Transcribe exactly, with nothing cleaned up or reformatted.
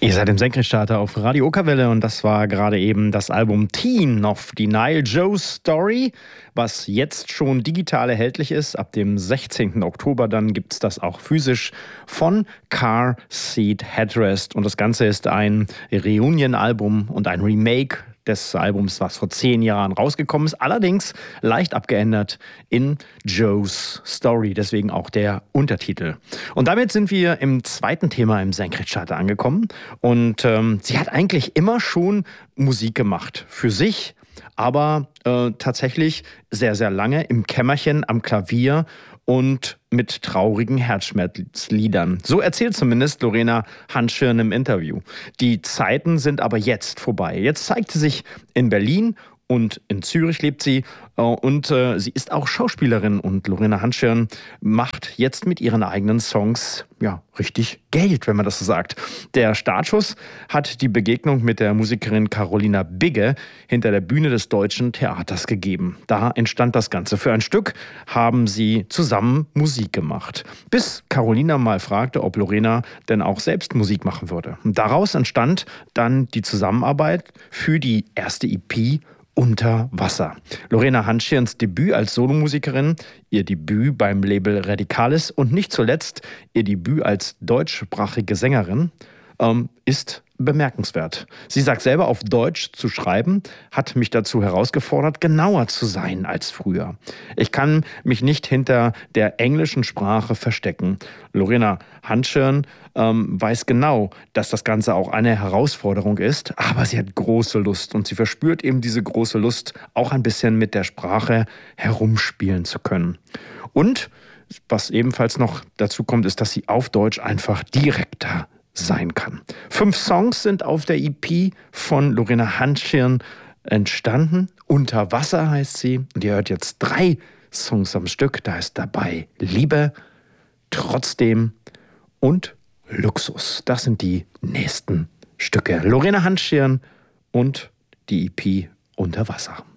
Ihr seid im Senkrechtstarter auf Radio Okerwelle und das war gerade eben das Album Teen of Denial Joe's Story, was jetzt schon digital erhältlich ist. Ab dem sechzehnten Oktober dann gibt es das auch physisch von Car Seat Headrest. Und das Ganze ist ein Reunion-Album und ein Remake des Albums, was vor zehn Jahren rausgekommen ist, allerdings leicht abgeändert in Joe's Story, deswegen auch der Untertitel. Und damit sind wir im zweiten Thema im Senkrechtstarter angekommen und ähm, sie hat eigentlich immer schon Musik gemacht, für sich, aber äh, tatsächlich sehr, sehr lange im Kämmerchen am Klavier und mit traurigen Herzschmerzliedern. So erzählt zumindest Lorena Handschirn im Interview. Die Zeiten sind aber jetzt vorbei. Jetzt zeigt sie sich in Berlin und in Zürich lebt sie und äh, sie ist auch Schauspielerin und Lorena Handschirn macht jetzt mit ihren eigenen Songs ja richtig Geld, wenn man das so sagt. Der Startschuss hat die Begegnung mit der Musikerin Carolina Bigge hinter der Bühne des Deutschen Theaters gegeben. Da entstand das Ganze. Für ein Stück haben sie zusammen Musik gemacht. Bis Carolina mal fragte, ob Lorena denn auch selbst Musik machen würde. Und daraus entstand dann die Zusammenarbeit für die erste E P Unter Wasser. Lorena Handschirns Debüt als Solomusikerin, ihr Debüt beim Label Radikalis und nicht zuletzt ihr Debüt als deutschsprachige Sängerin ähm, ist bemerkenswert. Sie sagt selber, auf Deutsch zu schreiben, hat mich dazu herausgefordert, genauer zu sein als früher. Ich kann mich nicht hinter der englischen Sprache verstecken. Lorena Handschirn ähm, weiß genau, dass das Ganze auch eine Herausforderung ist, aber sie hat große Lust und sie verspürt eben diese große Lust, auch ein bisschen mit der Sprache herumspielen zu können. Und was ebenfalls noch dazu kommt, ist, dass sie auf Deutsch einfach direkter sein kann. Fünf Songs sind auf der E P von Lorena Handschirn entstanden. Unter Wasser heißt sie. Und ihr hört jetzt drei Songs am Stück. Da ist dabei Liebe, Trotzdem und Luxus. Das sind die nächsten Stücke. Lorena Handschirn und die E P Unter Wasser.